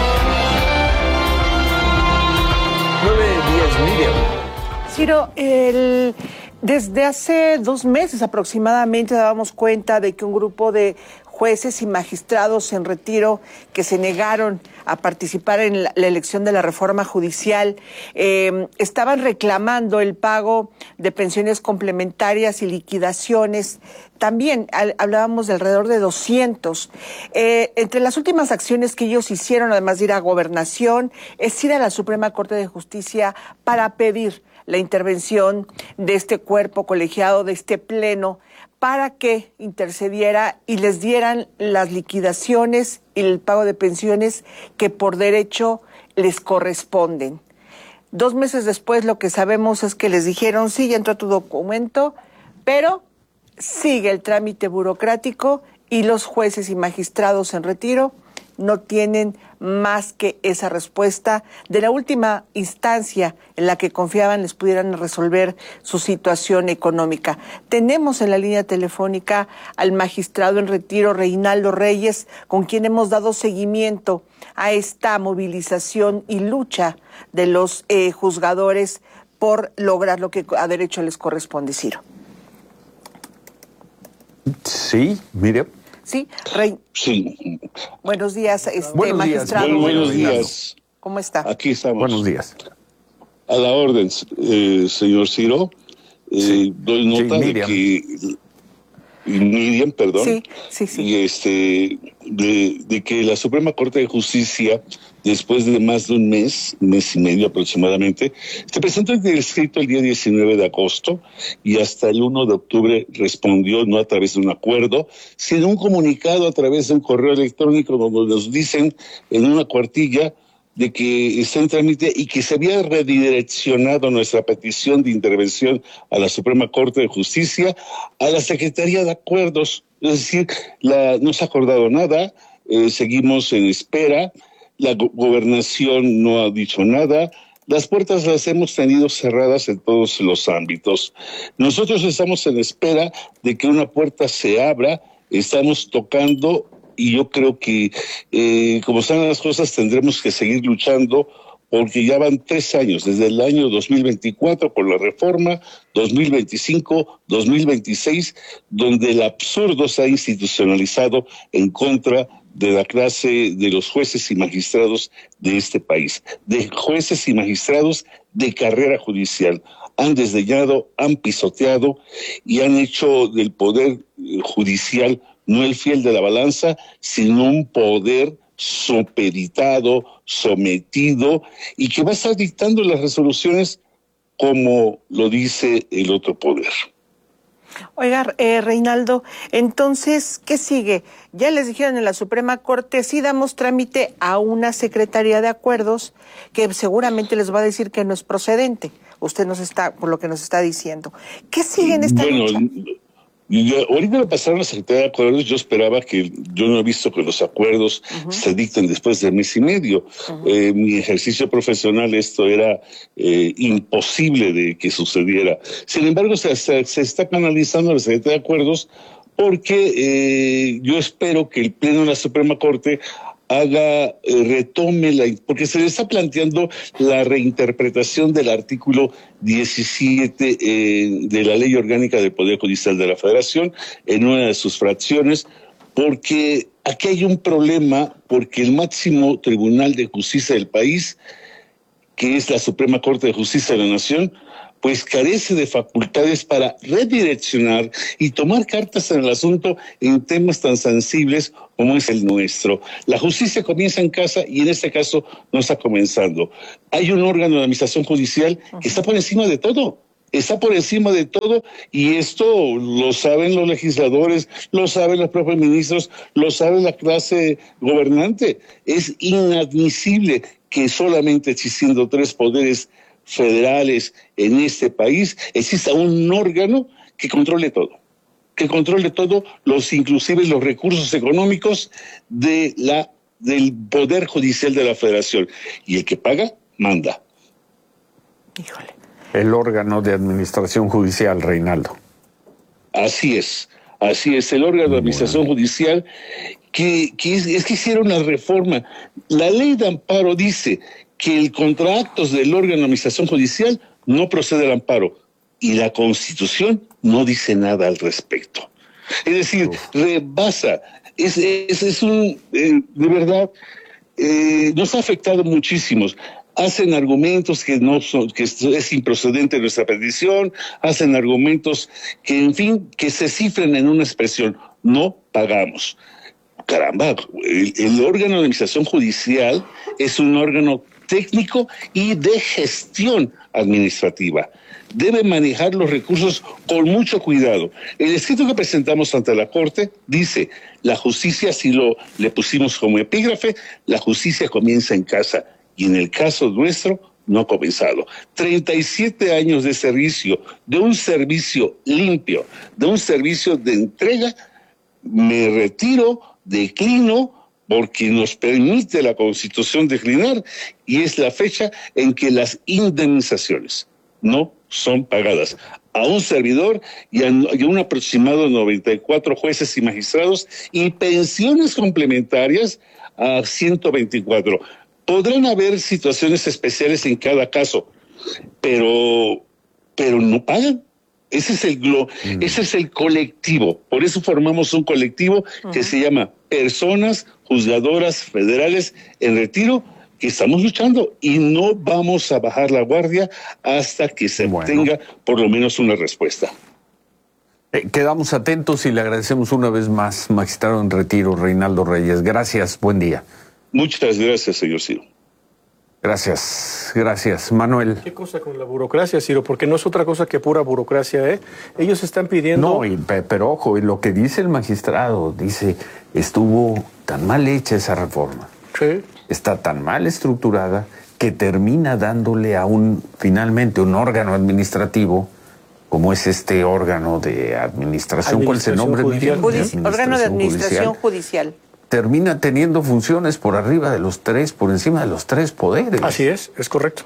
9:10, Miriam. Ciro, desde hace 2 meses aproximadamente dábamos cuenta de que un grupo de jueces y magistrados en retiro que se negaron a participar en la elección de la reforma judicial estaban reclamando el pago de pensiones complementarias y liquidaciones. También hablábamos de alrededor de 200. Entre las últimas acciones que ellos hicieron, además de ir a Gobernación, es ir a la Suprema Corte de Justicia para pedir la intervención de este cuerpo colegiado, de este pleno, para que intercediera y les dieran las liquidaciones y el pago de pensiones que por derecho les corresponden. 2 meses después lo que sabemos es que les dijeron, sí, ya entró tu documento, pero sigue el trámite burocrático y los jueces y magistrados en retiro no tienen más que esa respuesta de la última instancia en la que confiaban les pudieran resolver su situación económica. Tenemos en la línea telefónica al magistrado en retiro Reinaldo Reyes, con quien hemos dado seguimiento a esta movilización y lucha de los juzgadores por lograr lo que a derecho les corresponde, Ciro. Sí, mire. Sí, Sí. Buenos días, Buenos magistrado. buenos días. ¿Cómo está? Aquí estamos. Buenos días. A la orden, señor Ciro. Doy nota de que Miriam, perdón. Sí. Y de que la Suprema Corte de Justicia, después de más de un mes y medio aproximadamente, se presentó el escrito el día 19 de agosto y hasta el 1 de octubre respondió, no a través de un acuerdo, sino un comunicado a través de un correo electrónico donde nos dicen en una cuartilla de que está en trámite y que se había redireccionado nuestra petición de intervención a la Suprema Corte de Justicia a la Secretaría de Acuerdos. Es decir, no se ha acordado nada, seguimos en espera, la gobernación no ha dicho nada, las puertas las hemos tenido cerradas en todos los ámbitos. Nosotros estamos en espera de que una puerta se abra, estamos tocando. Y yo creo que, como están las cosas, tendremos que seguir luchando porque ya van 3 años, desde el año 2024 con la reforma, 2025, 2026, donde el absurdo se ha institucionalizado en contra de la clase de los jueces y magistrados de este país, de jueces y magistrados de carrera judicial. Han desdeñado, han pisoteado y han hecho del poder judicial no el fiel de la balanza, sino un poder supeditado, sometido, y que va a estar dictando las resoluciones como lo dice el otro poder. Oiga, Reinaldo, entonces, ¿qué sigue? Ya les dijeron en la Suprema Corte, sí damos trámite a una Secretaría de Acuerdos que seguramente les va a decir que no es procedente. Usted por lo que nos está diciendo. ¿Qué sigue en esta lucha? Y ahorita lo pasaron a la Secretaría de Acuerdos. Yo esperaba yo no he visto que los acuerdos se dicten después de mes y medio. Mi ejercicio profesional, esto era imposible de que sucediera. Sin embargo, se está canalizando a la Secretaría de Acuerdos porque yo espero que el Pleno de la Suprema Corte retome porque se le está planteando la reinterpretación del artículo 17 de la Ley Orgánica del Poder Judicial de la Federación en una de sus fracciones, porque aquí hay un problema, porque el máximo Tribunal de Justicia del país, que es la Suprema Corte de Justicia de la Nación, pues carece de facultades para redireccionar y tomar cartas en el asunto en temas tan sensibles como es el nuestro. La justicia comienza en casa y en este caso no está comenzando. Hay un órgano de administración judicial que está por encima de todo. Está por encima de todo, y esto lo saben los legisladores, lo saben los propios ministros, lo sabe la clase gobernante. Es inadmisible que solamente existiendo 3 poderes federales en este país exista un órgano que controle todo, inclusive los recursos económicos del Poder Judicial de la Federación. Y el que paga, manda. Híjole. El órgano de administración judicial, Reinaldo. Así es, el órgano de administración judicial que hicieron la reforma. La ley de amparo dice que contra actos del órgano de administración judicial no procede el amparo, y la Constitución no dice nada al respecto. Es decir, rebasa, de verdad, nos ha afectado muchísimos. Hacen argumentos que es improcedente nuestra petición, hacen argumentos que, en fin, que se cifren en una expresión: no pagamos. Caramba, el órgano de administración judicial es un órgano técnico y de gestión administrativa. Debe manejar los recursos con mucho cuidado. El escrito que presentamos ante la Corte dice: la justicia, si le pusimos como epígrafe, la justicia comienza en casa, y en el caso nuestro no ha comenzado. 37 años de servicio, de un servicio limpio, de un servicio de entrega. Me retiro, declino, porque nos permite la Constitución declinar, y es la fecha en que las indemnizaciones no son pagadas a un servidor y a un aproximado de 94 jueces y magistrados, y pensiones complementarias a 124. Podrán haber situaciones especiales en cada caso, pero no pagan. Ese es el colectivo. Por eso formamos un colectivo que se llama Personas Juzgadoras Federales en Retiro, que estamos luchando, y no vamos a bajar la guardia hasta que se tenga por lo menos una respuesta. Quedamos atentos y le agradecemos una vez más, magistrado en retiro, Reinaldo Reyes. Gracias, buen día. Muchas gracias, señor Ciro. Gracias. Manuel. ¿Qué cosa con la burocracia, Ciro? Porque no es otra cosa que pura burocracia, ¿eh? Ellos están pidiendo... No, pero ojo, y lo que dice el magistrado, dice, estuvo tan mal hecha esa reforma. Sí. Está tan mal estructurada que termina dándole finalmente un órgano administrativo, como es este órgano de administración. ¿Cuál es el nombre? Órgano de administración judicial. Termina teniendo funciones por arriba de los 3, por encima de los 3 poderes. Así es correcto.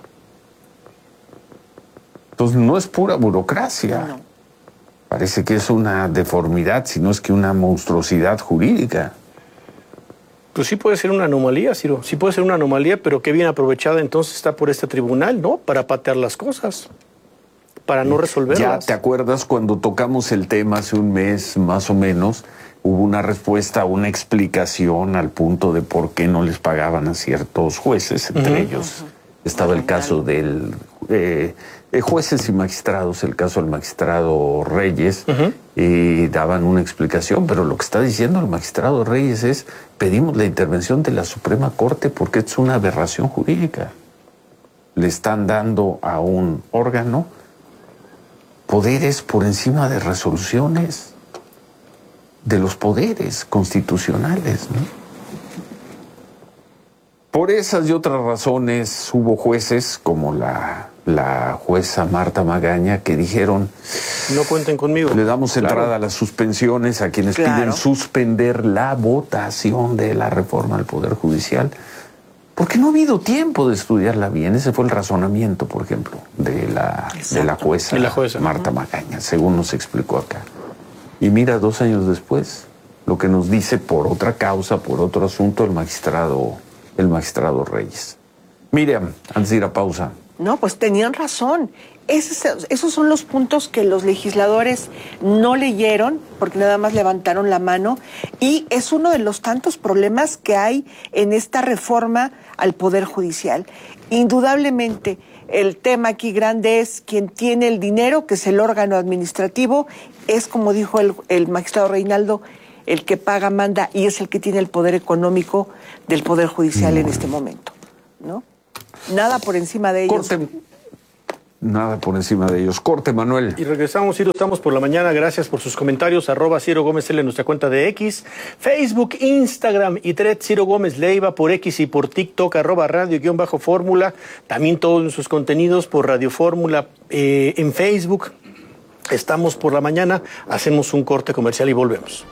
Entonces no es pura burocracia. No. Parece que es una deformidad, sino es que una monstruosidad jurídica. Pues sí puede ser una anomalía, Ciro. Sí puede ser una anomalía, pero qué bien aprovechada entonces está por este tribunal, ¿no? Para patear las cosas, para no resolverlas. Ya te acuerdas cuando tocamos el tema hace un mes, más o menos, hubo una respuesta, una explicación al punto de por qué no les pagaban a ciertos jueces, entre ellos estaba el caso del jueces y magistrados, el caso del magistrado Reyes, y daban una explicación, pero lo que está diciendo el magistrado Reyes es: pedimos la intervención de la Suprema Corte porque es una aberración jurídica. Le están dando a un órgano poderes por encima de resoluciones de los poderes constitucionales, ¿no? Por esas y otras razones hubo jueces como la la jueza Marta Magaña, que dijeron: no cuenten conmigo. Le damos entrada a las suspensiones a quienes piden suspender la votación de la reforma al Poder Judicial, porque no ha habido tiempo de estudiarla bien. Ese fue el razonamiento, por ejemplo, de la jueza Marta Magaña, según nos explicó acá. Y mira, 2 años después, lo que nos dice por otra causa, por otro asunto, el magistrado Reyes. Miriam, antes de ir a pausa. No, pues tenían razón. Esos son los puntos que los legisladores no leyeron, porque nada más levantaron la mano, y es uno de los tantos problemas que hay en esta reforma al Poder Judicial. Indudablemente, el tema aquí grande es quien tiene el dinero, que es el órgano administrativo, es, como dijo el magistrado Reinaldo, el que paga, manda, y es el que tiene el poder económico del Poder Judicial en este momento, ¿no? Nada por encima de ellos. Nada por encima de ellos. Corte, Manuel. Y regresamos, Ciro, estamos por la mañana. Gracias por sus comentarios. @Ciro Gómez L en nuestra cuenta de X, Facebook, Instagram y Thread Ciro Gómez Leiva, por X y por TikTok, @radio_fórmula. También todos sus contenidos por Radio Fórmula en Facebook. Estamos por la mañana. Hacemos un corte comercial y volvemos.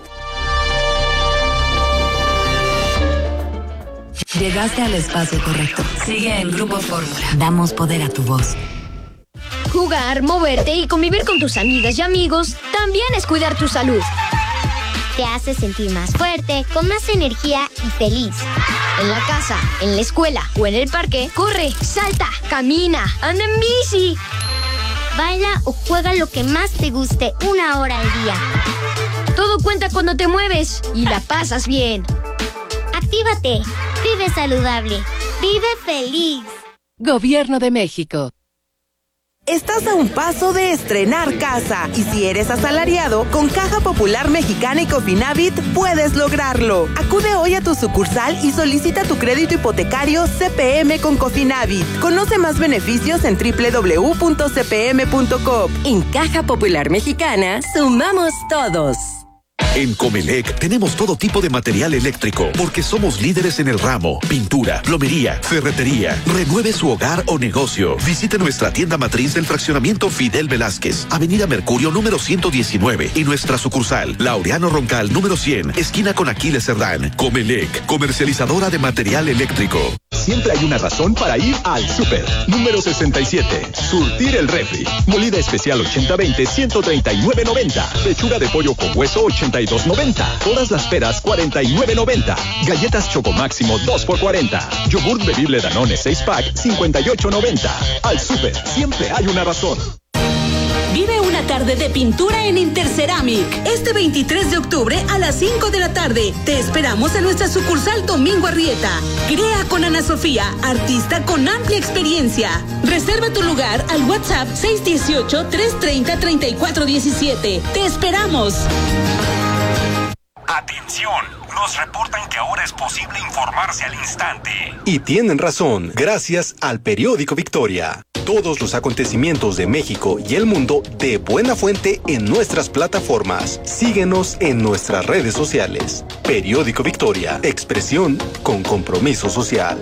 Llegaste al espacio correcto. Sigue en Grupo Fórmula. Damos poder a tu voz. Jugar, moverte y convivir con tus amigas y amigos también es cuidar tu salud. Te hace sentir más fuerte, con más energía y feliz. En la casa, en la escuela o en el parque, corre, salta, camina, anda en bici. Baila o juega lo que más te guste 1 hora al día. Todo cuenta cuando te mueves y la pasas bien. Actívate, vive saludable, vive feliz. Gobierno de México. Estás a un paso de estrenar casa y si eres asalariado, con Caja Popular Mexicana y Cofinavit puedes lograrlo. Acude hoy a tu sucursal y solicita tu crédito hipotecario CPM con Cofinavit. Conoce más beneficios en www.cpm.com. En Caja Popular Mexicana, sumamos todos. En Comelec tenemos todo tipo de material eléctrico porque somos líderes en el ramo: pintura, plomería, ferretería. Renueve su hogar o negocio. Visite nuestra tienda matriz del fraccionamiento Fidel Velázquez, Avenida Mercurio número 119, y nuestra sucursal Laureano Roncal número 100, esquina con Aquiles Cerdán. Comelec, comercializadora de material eléctrico. Siempre hay una razón para ir al súper. Número 67. Surtir el refri. Molida especial 80-20, 139.90. Pechuga de pollo con hueso 82.90. Todas las peras 49.90. Galletas Choco Máximo 2 por 40. Yogurt bebible Danone 6-pack 58.90. Al súper siempre hay una razón. Vive una tarde de pintura en Interceramic. Este 23 de octubre a las 5 de la tarde. Te esperamos en nuestra sucursal Domingo Arrieta. Crea con Ana Sofía, artista con amplia experiencia. Reserva tu lugar al WhatsApp 618-330-3417. ¡Te esperamos! ¡Atención! Nos reportan que ahora es posible informarse al instante. Y tienen razón, gracias al periódico Victoria. Todos los acontecimientos de México y el mundo de buena fuente en nuestras plataformas. Síguenos en nuestras redes sociales. Periódico Victoria, expresión con compromiso social.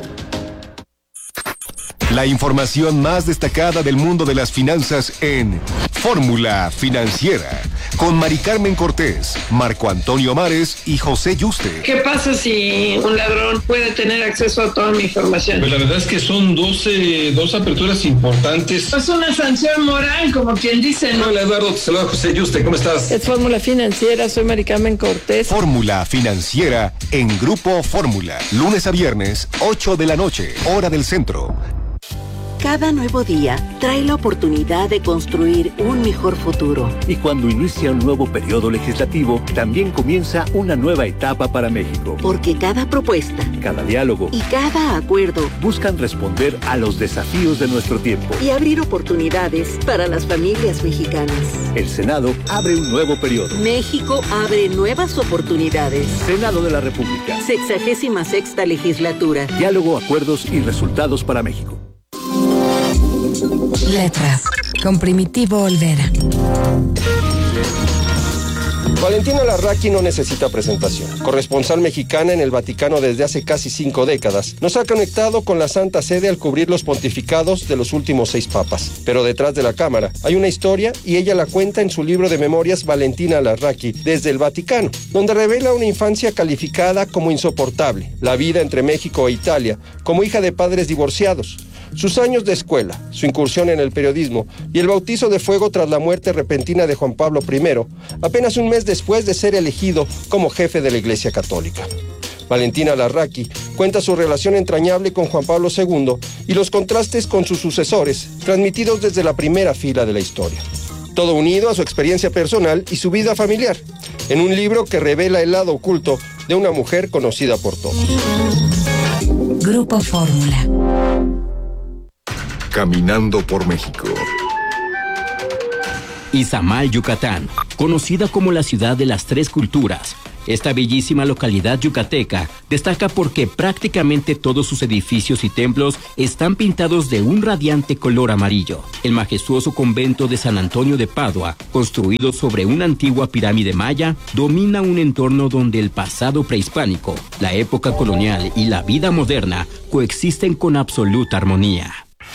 La información más destacada del mundo de las finanzas en Fórmula Financiera, con Mari Carmen Cortés, Marco Antonio Mares y José Yuste. ¿Qué pasa si un ladrón puede tener acceso a toda mi información? Pues la verdad es que son dos aperturas importantes. Es una sanción moral, como quien dice, ¿no? Hola, Eduardo, te saluda José Yuste, ¿cómo estás? Es Fórmula Financiera, soy Mari Carmen Cortés. Fórmula Financiera en Grupo Fórmula, lunes a viernes, 8 de la noche, hora del centro. Cada nuevo día trae la oportunidad de construir un mejor futuro. Y cuando inicia un nuevo periodo legislativo, también comienza una nueva etapa para México. Porque cada propuesta, cada diálogo y cada acuerdo buscan responder a los desafíos de nuestro tiempo y abrir oportunidades para las familias mexicanas. El Senado abre un nuevo periodo. México abre nuevas oportunidades. Senado de la República. 66ª legislatura. Diálogo, acuerdos y resultados para México. Letras, con Primitivo Olvera. Valentina Larraqui no necesita presentación. Corresponsal mexicana en el Vaticano desde hace casi 5 décadas, nos ha conectado con la Santa Sede al cubrir los pontificados de los últimos 6 papas. Pero detrás de la cámara hay una historia y ella la cuenta en su libro de memorias Valentina Larraqui desde el Vaticano, donde revela una infancia calificada como insoportable, la vida entre México e Italia, como hija de padres divorciados, sus años de escuela, su incursión en el periodismo y el bautizo de fuego tras la muerte repentina de Juan Pablo I, apenas un mes después de ser elegido como jefe de la Iglesia Católica. Valentina Larraqui cuenta su relación entrañable con Juan Pablo II y los contrastes con sus sucesores, transmitidos desde la primera fila de la historia. Todo unido a su experiencia personal y su vida familiar, en un libro que revela el lado oculto de una mujer conocida por todos. Grupo Fórmula. Caminando por México. Izamal, Yucatán, conocida como la ciudad de las 3 culturas. Esta bellísima localidad yucateca destaca porque prácticamente todos sus edificios y templos están pintados de un radiante color amarillo. El majestuoso convento de San Antonio de Padua, construido sobre una antigua pirámide maya, domina un entorno donde el pasado prehispánico, la época colonial y la vida moderna coexisten con absoluta armonía.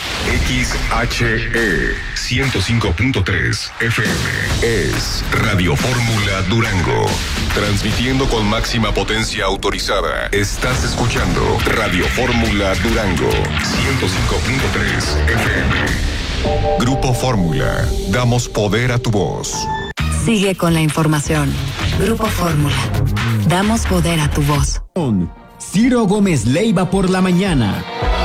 XHE 105.3 FM es Radio Fórmula Durango. Transmitiendo con máxima potencia autorizada. Estás escuchando Radio Fórmula Durango 105.3 FM. Grupo Fórmula. Damos poder a tu voz. Sigue con la información. Grupo Fórmula. Damos poder a tu voz. Ciro Gómez Leiva por la mañana.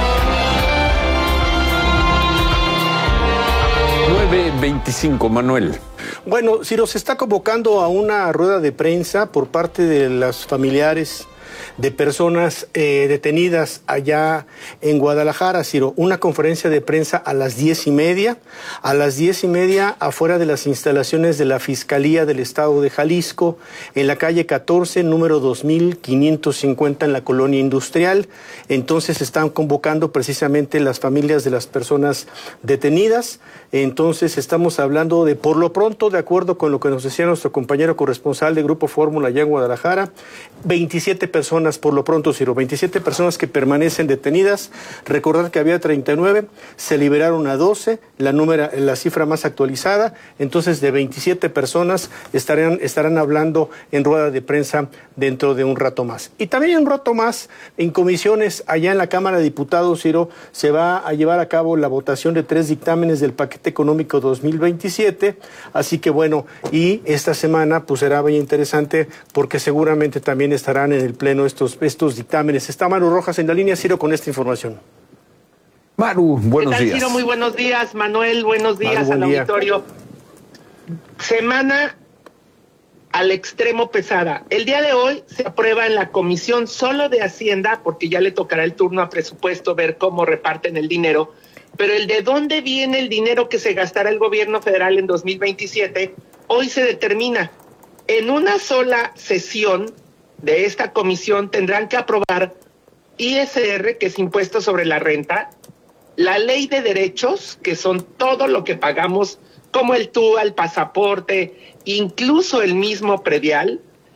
9:25, Manuel. Bueno, Ciro, se está convocando a una rueda de prensa por parte de los familiares de personas detenidas allá en Guadalajara, Ciro. Una conferencia de prensa a las 10:30. A las 10:30 afuera de las instalaciones de la Fiscalía del Estado de Jalisco, en la calle 14, número 2550, en la Colonia Industrial. Entonces están convocando precisamente las familias de las personas detenidas. Entonces estamos hablando de, por lo pronto, de acuerdo con lo que nos decía nuestro compañero corresponsal de Grupo Fórmula allá en Guadalajara, 27 personas por lo pronto, Ciro, 27 personas que permanecen detenidas. Recordar que había 39, se liberaron a 12, la cifra más actualizada. Entonces, de 27 personas estarán hablando en rueda de prensa dentro de un rato más. Y también un rato más, en comisiones allá en la Cámara de Diputados, Ciro, se va a llevar a cabo la votación de 3 dictámenes del paquete económico 2027. Así que bueno, y esta semana pues será muy interesante porque seguramente también estarán en el Pleno estos dictámenes. Está Maru Rojas en la línea, Ciro, con esta información. Maru, buenos días. Ciro, muy buenos días. Manuel, buenos días al auditorio. Semana al extremo pesada. El día de hoy se aprueba en la Comisión solo de Hacienda, porque ya le tocará el turno a presupuesto ver cómo reparten el dinero, pero el de dónde viene el dinero que se gastará el gobierno federal en 2027, hoy se determina. En una sola sesión de esta comisión tendrán que aprobar ISR, que es impuesto sobre la renta, la ley de derechos, que son todo lo que pagamos, como el TUA, el pasaporte, incluso el mismo predial,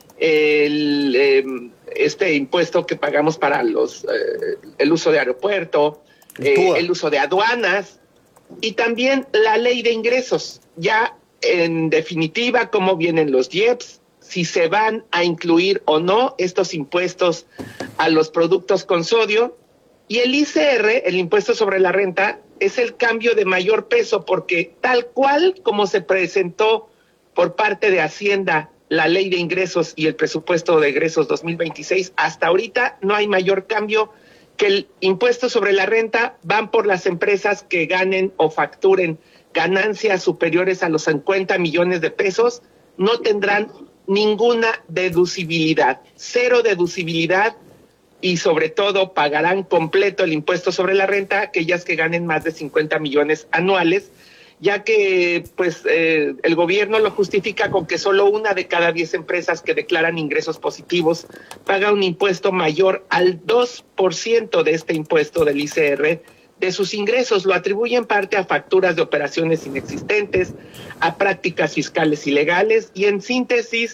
este impuesto que pagamos para el uso de aeropuerto, el uso de aduanas, y también la ley de ingresos. Ya en definitiva, cómo vienen los IEPS, si se van a incluir o no estos impuestos a los productos con sodio. Y el ICR, el impuesto sobre la renta, es el cambio de mayor peso, porque tal cual como se presentó por parte de Hacienda la ley de ingresos y el presupuesto de egresos 2026, hasta ahorita no hay mayor cambio que el impuesto sobre la renta van por las empresas que ganen o facturen ganancias superiores a los 50 millones de pesos, no tendrán ninguna deducibilidad, 0 deducibilidad, y sobre todo pagarán completo el impuesto sobre la renta aquellas que ganen más de 50 millones anuales, ya que pues el gobierno lo justifica con que solo 1 de cada 10 empresas que declaran ingresos positivos paga un impuesto mayor al 2% de este impuesto del ICR de sus ingresos. Lo atribuye en parte a facturas de operaciones inexistentes, a prácticas fiscales ilegales y en síntesis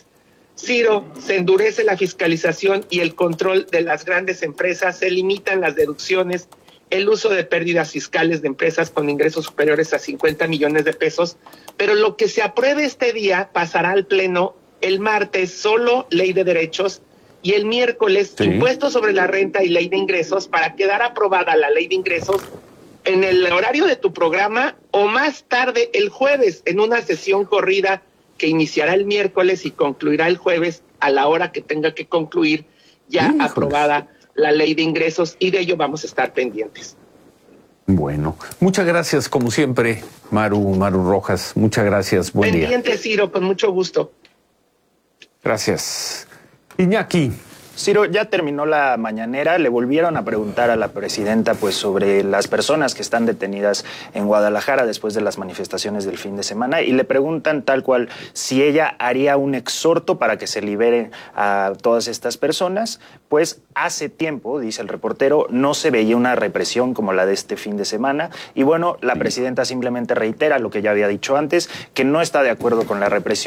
Ciro, se endurece la fiscalización y el control de las grandes empresas, se limitan las deducciones, el uso de pérdidas fiscales de empresas con ingresos superiores a 50 millones de pesos, pero lo que se apruebe este día pasará al Pleno el martes, solo ley de derechos, y el miércoles impuesto sobre la renta y ley de ingresos, para quedar aprobada la ley de ingresos en el horario de tu programa o más tarde el jueves en una sesión corrida que iniciará el miércoles y concluirá el jueves a la hora que tenga que concluir, ya aprobada la ley de ingresos, y de ello vamos a estar pendientes. Bueno, muchas gracias como siempre, Maru Rojas, muchas gracias, buen día. Pendiente, Ciro, con mucho gusto. Gracias. Iñaki. Ciro, ya terminó la mañanera, le volvieron a preguntar a la presidenta pues sobre las personas que están detenidas en Guadalajara después de las manifestaciones del fin de semana, y le preguntan tal cual si ella haría un exhorto para que se liberen a todas estas personas. Pues hace tiempo, dice el reportero, no se veía una represión como la de este fin de semana, y bueno, la presidenta simplemente reitera lo que ya había dicho antes, que no está de acuerdo con la represión